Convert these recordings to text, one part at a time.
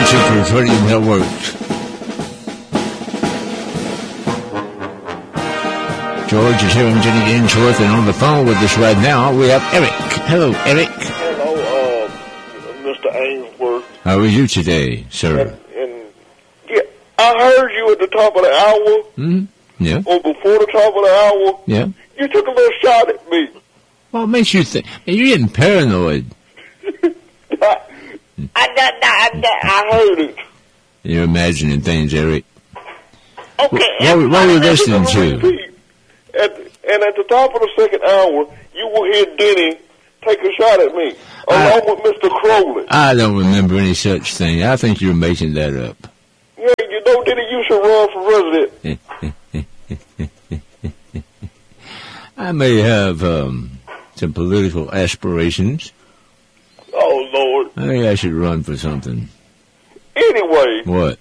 Secret Radio Network. George is here in Jenny Ainsworth, and on the phone with us right now, we have Eric. Hello, Eric. Hello, Mr. Ainsworth. How are you today, sir? And yeah, I heard you at the top of the hour. Mm-hmm. Yeah. Or before the top of the hour. Yeah. You took a little shot at me. Well, it makes you think. You're getting paranoid. I heard it. You're imagining things, Eric. Okay. What were you listening to? And at the top of the second hour, you will hear Denny take a shot at me, along with Mr. Crowley. I don't remember any such thing. I think you're making that up. Yeah, you know, Denny, you should run for president. I may have some political aspirations. Oh, Lord. I think I should run for something. Anyway. What?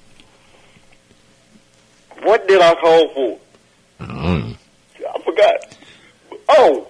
What did I call for? I forgot. Oh.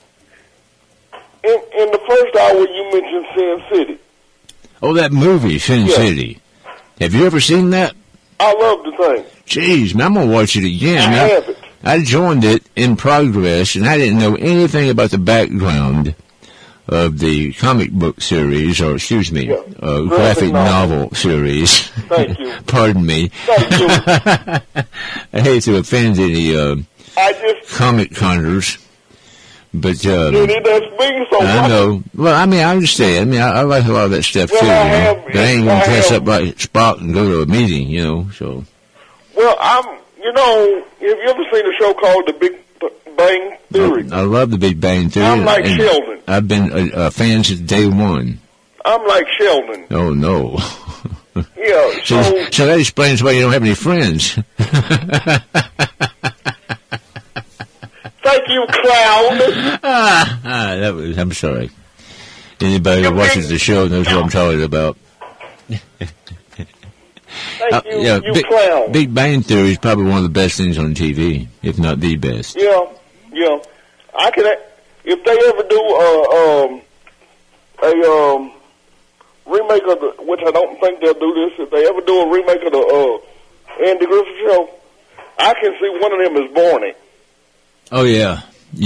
In the first hour, you mentioned Sin City. Oh, that movie, Sin City. Have you ever seen that? I love the thing. Jeez, man, I'm going to watch it again. I haven't. I joined it in progress, and I didn't know anything about the background of the comic book series, or excuse me, graphic novel series. Thank you. Pardon me. Thank you. I hate to offend any comic hunters, but that's me, so I know. Well, I mean, I understand. I mean, I like a lot of that stuff too. But I ain't gonna dress up like Spock and go to a meeting, you know. So. Well, have you ever seen a show called The Big Bang Theory? I love The Big Bang Theory. I'm like Sheldon. I've been a fan since day one. I'm like Sheldon. Oh, no. Yeah, so that explains why you don't have any friends. Thank you, clown. I'm sorry. Anybody who watches the show knows what I'm talking about. Thank you, you clown. Big Bang Theory is probably one of the best things on TV, if not the best. Yeah. I can, if they ever do a remake of which I don't think they'll do this, if they ever do a remake of the Andy Griffith Show, I can see one of them as Barney. Oh, yeah.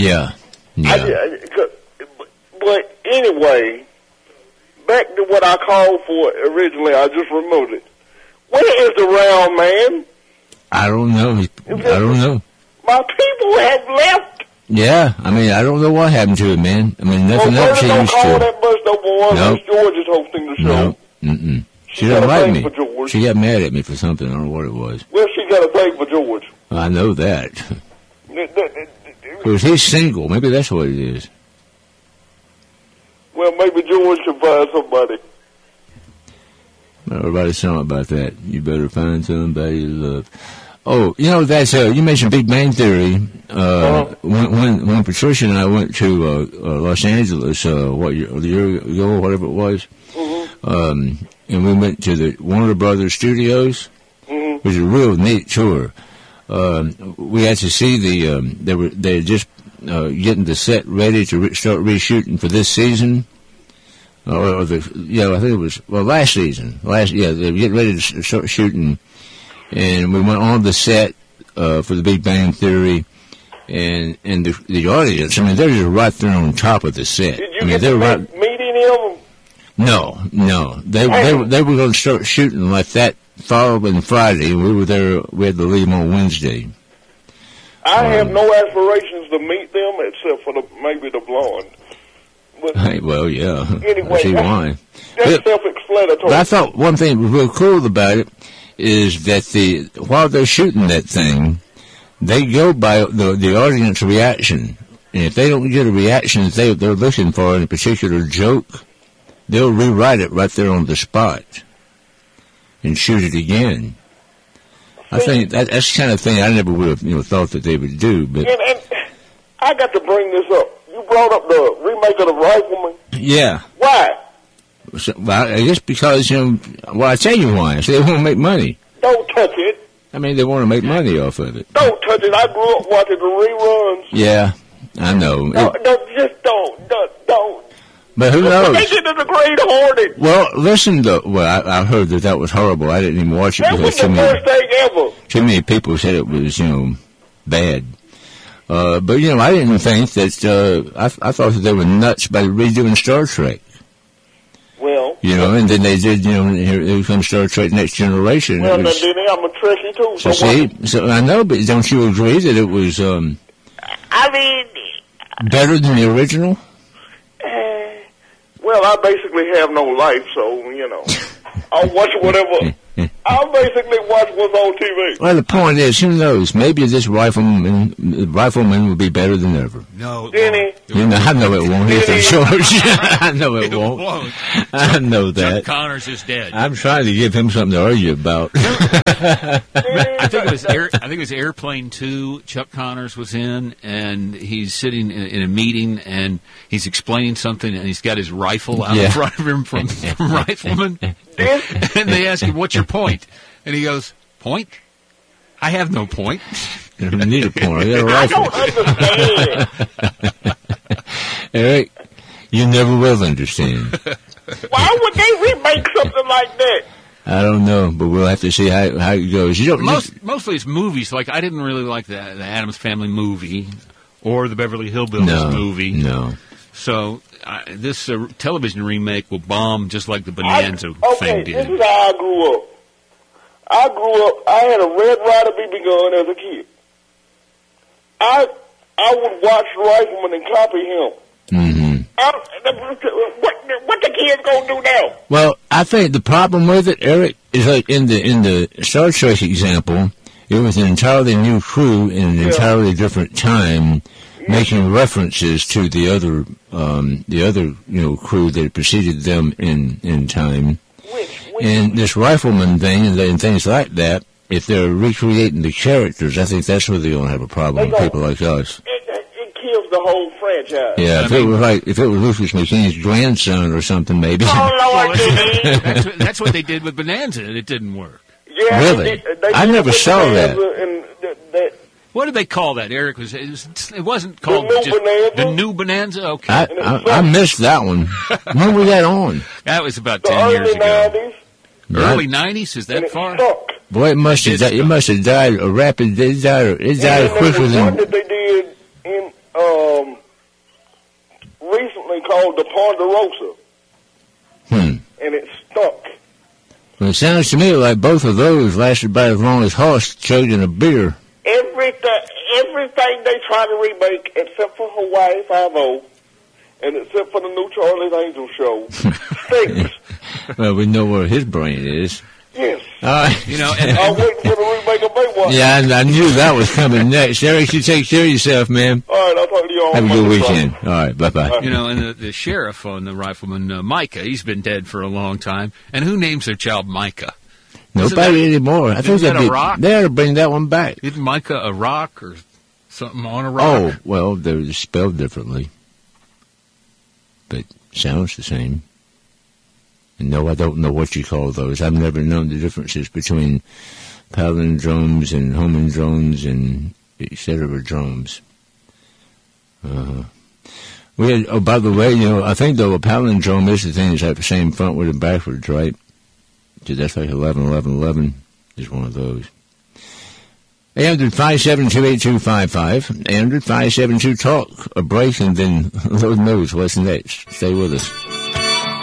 But anyway, back to what I called for originally, I just removed it. Where is the round man? I don't know. My people have left. Yeah, I mean, I don't know what happened to it, man. I mean, nothing else don't used call to. That bus number one. Nope. George is hosting the show. No, She doesn't like me. She got mad at me for something. I don't know what it was. Well, she got a thing for George. I know that. Because he's single. Maybe that's what it is. Well, maybe George should find somebody. Everybody's something about that. You better find somebody to love. Oh, you know, that's, you mentioned Big Bang Theory. When Patricia and I went to Los Angeles, a year ago, or whatever it was, and we went to the Warner Brothers Studios, which was a real neat tour. We had to see they're just getting the set ready to start reshooting for this season. I think it was, last season. They were getting ready to start shooting. And we went on the set for the Big Bang Theory, and the audience. I mean, they're just right there on top of the set. Did you get to meet any of them? No. They were going to start shooting like that following Friday. We were there. We had to leave on Wednesday. I have no aspirations to meet them except for maybe the blonde. But anyway, I see why. That's self-explanatory. But I thought one thing that was real cool about it is that while they're shooting that thing, they go by the audience reaction. And if they don't get a reaction that they're looking for in a particular joke, they'll rewrite it right there on the spot and shoot it again. I think that's the kind of thing I never would have thought that they would do. But and I got to bring this up. You brought up the remake of The Rifleman. Yeah. Why? So, I guess because, I tell you why. So they want to make money. Don't touch it. I mean, they want to make money off of it. Don't touch it. I grew up watching the reruns. Yeah, I know. Just don't. But who knows? They get to the Great Hornet. Well, listen, though. Well, I heard that was horrible. I didn't even watch it That was because the worst thing ever. too many people said it was, bad. But, I didn't think that, I thought that they were nuts by redoing Star Trek. Well. And then they did, here comes Star Trek Next Generation. Well, then I'm a Trekkie, too. So I know, but don't you agree that it was, I mean... better than the original? Well, I basically have no life, so, I'll watch whatever. I'll basically watch what's on TV. Well, the point is, who knows? Maybe this rifleman will be better than ever. No. Denny. I know it won't either, George. I know it won't. I know that. Chuck Connors is dead. I'm trying to give him something to argue about. I think it was Airplane 2. Chuck Connors was in, and he's sitting in a meeting, and he's explaining something, and he's got his rifle out in front of him from Rifleman. And they ask him, "What's your point?" And he goes, "Point? I have no point." You don't need a point. I got a rifle. I don't understand. Eric, you never will understand. Why would they remake something like that? I don't know, but we'll have to see how it goes. Mostly it's movies. Like, I didn't really like the Addams Family movie or the Beverly Hillbillies movie. No. So this television remake will bomb just like the Bonanza thing did. This is how I grew up. I had a Red Ryder BB gun as a kid. I would watch Rifleman and copy him. Mm-hmm. What the kids gonna do now? Well, I think the problem with it, Eric, is like in the Star Trek example, it was an entirely new crew in an entirely different time, making references to the other crew that preceded them in time. And this Rifleman thing and things like that, if they're recreating the characters, I think that's where they're going to have a problem with people like us. It kills the whole franchise. Yeah, if it was Lucas McKean's grandson or something, maybe. Oh, Lord, that's what they did with Bonanza, and it didn't work. Yeah, really? I never saw that. What did they call that, Eric? It wasn't called the New Bonanza? Okay. I missed that one. When was that on? That was about 10 years ago. 90s. Early 90s? Is that far? Boy, it must have died a rapid. It died quicker than. One that they did in recently called the Ponderosa. And it stuck. Well, it sounds to me like both of those lasted about as long as Hoss chugging a beer. Everything they try to remake, except for Hawaii 5-0, and except for the new Charlie's Angels show, stinks. Well, we know where his brain is. Yes. And I'm waiting for the remake of Baywatch. Yeah, I knew that was coming next. Eric, you take care of yourself, man. All right, I'll talk to you all. Have a good weekend. All right, bye-bye. And the sheriff on the Rifleman, Micah, he's been dead for a long time. And who names their child Micah? Nobody anymore. I think they ought to bring that one back. Isn't Micah a rock or something on a rock? Oh, well, they're spelled differently. But sounds the same. And no, I don't know what you call those. I've never known the differences between palindromes and homindromes and et cetera dromes. By the way, I think though a palindrome is the thing that's have the same front with and backwards, right? So that's like 11-11-11 is one of those. 800-572-8255. 800-572-TALK. A break and then Lord knows what's next. Stay with us.